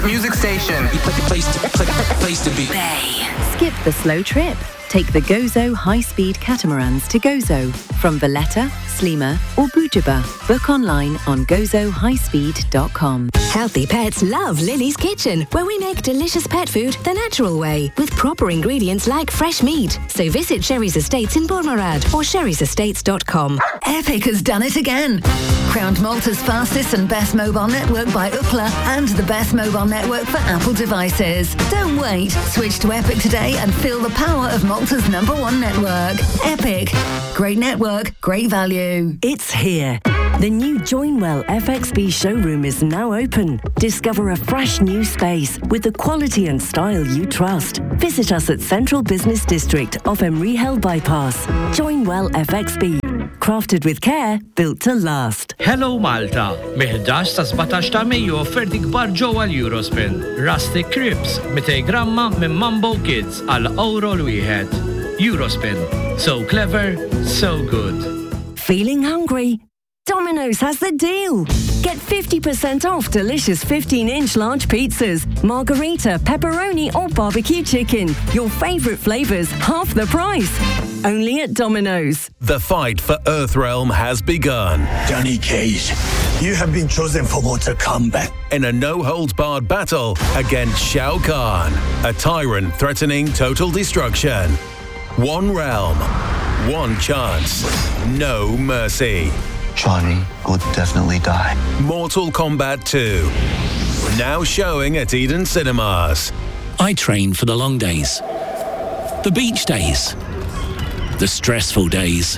Music station. Place to be. Bay. Skip the slow trip. Take the Gozo high-speed catamarans to Gozo from Valletta, Slima or Bujaba. Book online on gozohighspeed.com. Healthy pets love Lily's Kitchen, where we make delicious pet food the natural way, with proper ingredients like fresh meat. So visit Sherry's Estates in Bournemouth or sherry'sestates.com. Epic has done it again. Crowned Malta's fastest and best mobile network by Ookla and the best mobile network for Apple devices. Don't wait. Switch to Epic today and feel the power of Malta's #1 network. Epic. Great network, great value. It's here. The new Joinwell FXB showroom is now open. Discover a fresh new space with the quality and style you trust. Visit us at Central Business District off Emery Hill Bypass. Joinwell FXB. Crafted with care, built to last. Hello Malta! Mi-11 ta' 17 ta' Mejju offerti kbar ġewwa l-Eurospin. Rustic Cribs, 200 gramma minn Mambo Kids għal euro l-wieħed. Eurospin. So clever, so good. Feeling hungry? Domino's has the deal. Get 50% off delicious 15-inch large pizzas, margarita, pepperoni or barbecue chicken. Your favourite flavours, half the price. Only at Domino's. The fight for Earthrealm has begun. Johnny Cage, you have been chosen for Mortal Kombat. In a no-holds-barred battle against Shao Kahn, a tyrant threatening total destruction. One realm, one chance, no mercy. Johnny will definitely die. Mortal Kombat 2. Now showing at Eden Cinemas. I train for the long days. The beach days. The stressful days.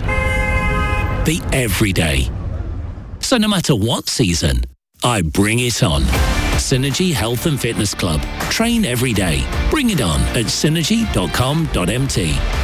The everyday. So no matter what season, I bring it on. Synergy Health and Fitness Club. Train every day. Bring it on at synergy.com.mt.